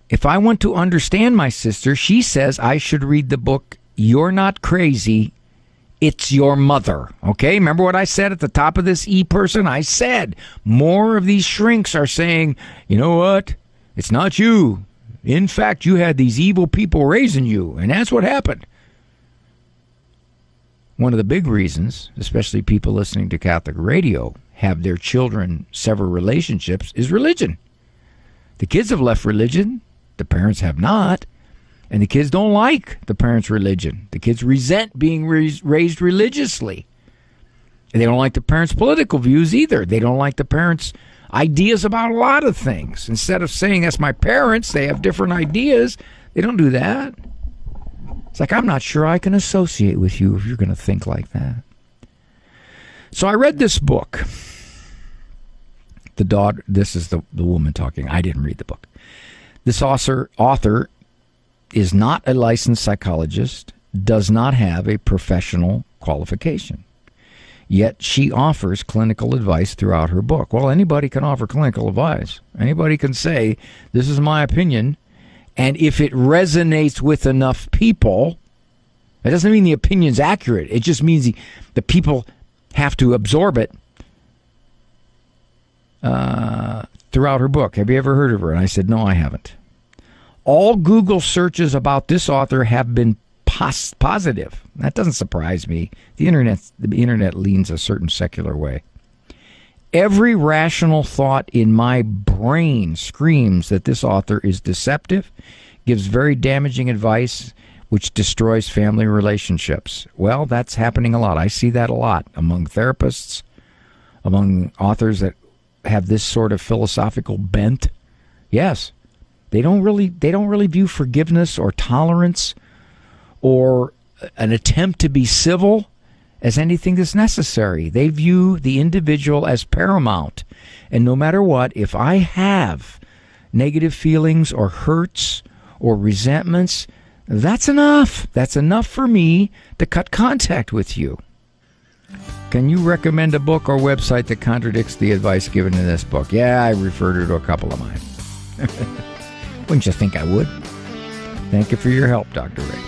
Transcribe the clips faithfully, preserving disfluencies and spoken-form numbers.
If I want to understand my sister, she says I should read the book You're Not Crazy, It's Your Mother. Okay, remember what I said at the top of this e-person? I said more of these shrinks are saying, you know what? It's not you. In fact, you had these evil people raising you, and that's what happened. One of the big reasons, especially people listening to Catholic radio, have their children sever relationships is religion. The kids have left religion. The parents have not. And the kids don't like the parents' religion. The kids resent being raised religiously. And they don't like the parents' political views either. They don't like the parents' ideas about a lot of things. Instead of saying, that's my parents, they have different ideas. They don't do that. It's like, I'm not sure I can associate with you if you're going to think like that. So I read this book. The daughter, this is the, the woman talking. I didn't read the book. This author, author is not a licensed psychologist, does not have a professional qualification. Yet she offers clinical advice throughout her book. Well, anybody can offer clinical advice. Anybody can say, this is my opinion. And if it resonates with enough people, it doesn't mean the opinion's accurate. It just means the, the people have to absorb it uh, throughout her book. Have you ever heard of her? And I said, no, I haven't. All Google searches about this author have been pos- positive. That doesn't surprise me. The internet, the internet leans a certain secular way. Every rational thought in my brain screams that this author is deceptive, gives very damaging advice, which destroys family relationships. Well, that's happening a lot. I see that a lot among therapists, among authors that have this sort of philosophical bent. Yes, they don't really they don't really view forgiveness or tolerance or an attempt to be civil as anything that's necessary. They view the individual as paramount. And no matter what, if I have negative feelings or hurts or resentments, that's enough. That's enough for me to cut contact with you. Can you recommend a book or website that contradicts the advice given in this book? Yeah, I referred her to a couple of mine. Wouldn't you think I would? Thank you for your help, Doctor Ray.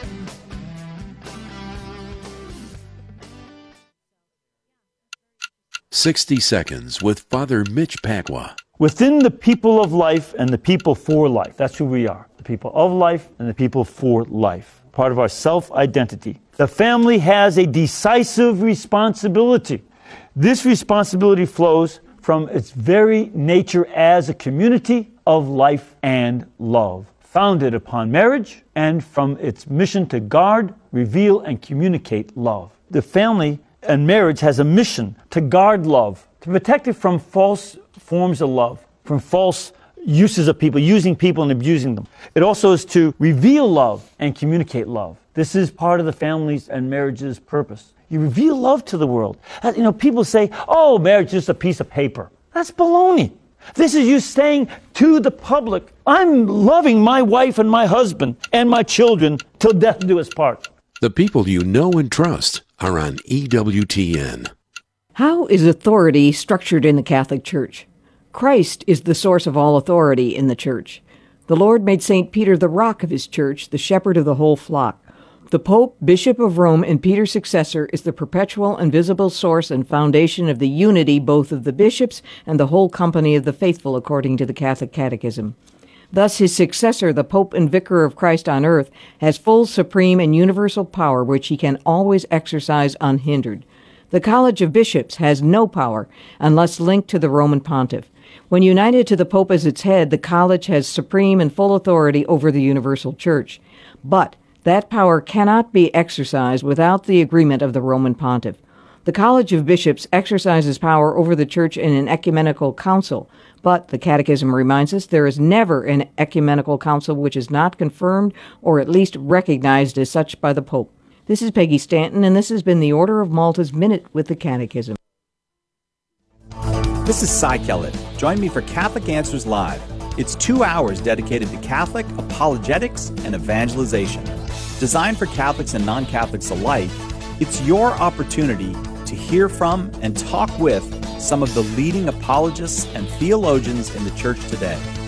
sixty seconds with Father Mitch Pacwa. Within the people of life and the people for life. That's who we are. The people of life and the people for life. Part of our self-identity. The family has a decisive responsibility. This responsibility flows from its very nature as a community of life and love, founded upon marriage and from its mission to guard, reveal, and communicate love. The family and marriage has a mission to guard love, to protect it from false forms of love, from false uses of people, using people and abusing them. It also is to reveal love and communicate love. This is part of the family's and marriage's purpose. You reveal love to the world. You know, people say, oh, marriage is just a piece of paper. That's baloney. This is you saying to the public, I'm loving my wife and my husband and my children till death do us part. The people you know and trust are on E W T N. How is authority structured in the Catholic Church? Christ is the source of all authority in the Church. The Lord made Saint Peter the rock of his Church, the shepherd of the whole flock. The Pope, Bishop of Rome, and Peter's successor is the perpetual and visible source and foundation of the unity both of the bishops and the whole company of the faithful, according to the Catholic Catechism. Thus his successor, the Pope and Vicar of Christ on earth, has full, supreme, and universal power which he can always exercise unhindered. The College of Bishops has no power unless linked to the Roman Pontiff. When united to the Pope as its head, the College has supreme and full authority over the universal Church. But that power cannot be exercised without the agreement of the Roman Pontiff. The College of Bishops exercises power over the Church in an ecumenical council, but the Catechism reminds us there is never an ecumenical council which is not confirmed or at least recognized as such by the Pope. This is Peggy Stanton, and this has been the Order of Malta's Minute with the Catechism. This is Cy Kellett. Join me for Catholic Answers Live. It's two hours dedicated to Catholic apologetics and evangelization. Designed for Catholics and non-Catholics alike, it's your opportunity to hear from and talk with some of the leading apologists and theologians in the Church today.